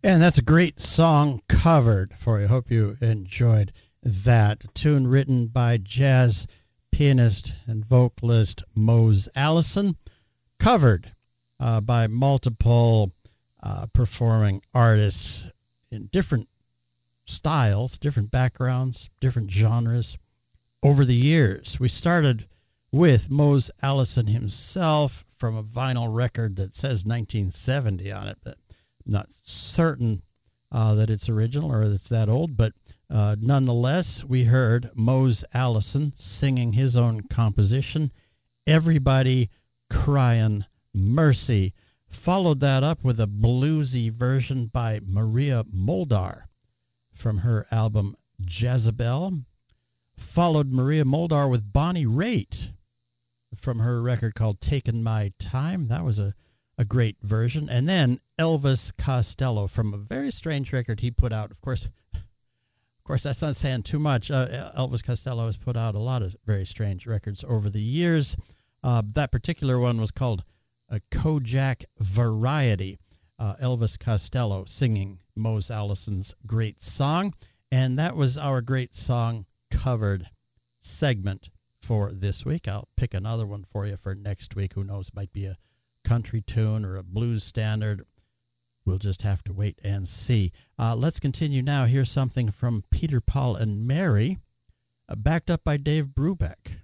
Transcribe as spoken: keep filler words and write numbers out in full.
And that's a great song covered for you. Hope you enjoyed that. A tune written by jazz pianist and vocalist Mose Allison, covered uh, by multiple uh, performing artists in different styles, different backgrounds, different genres over the years. We started with Mose Allison himself from a vinyl record that says nineteen seventy on it, but I'm not certain uh, that it's original or that it's that old, but uh, nonetheless, we heard Mose Allison singing his own composition, Everybody Crying Mercy. Followed that up with a bluesy version by Maria Muldaur from her album Jezebel. Followed Maria Muldaur with Bonnie Raitt from her record called Taking My Time. That was a, a great version. And then Elvis Costello from a very strange record he put out. Of course, of course, that's not saying too much. Uh, Elvis Costello has put out a lot of very strange records over the years. Uh, that particular one was called a Kojak Variety. Uh, Elvis Costello singing Mose Allison's great song. And that was our great song covered segment for this week. I'll pick another one for you for next week. Who knows? Might be a country tune or a blues standard. We'll just have to wait and see. Uh, let's continue now. Here's something from Peter, Paul, and Mary, uh, backed up by Dave Brubeck.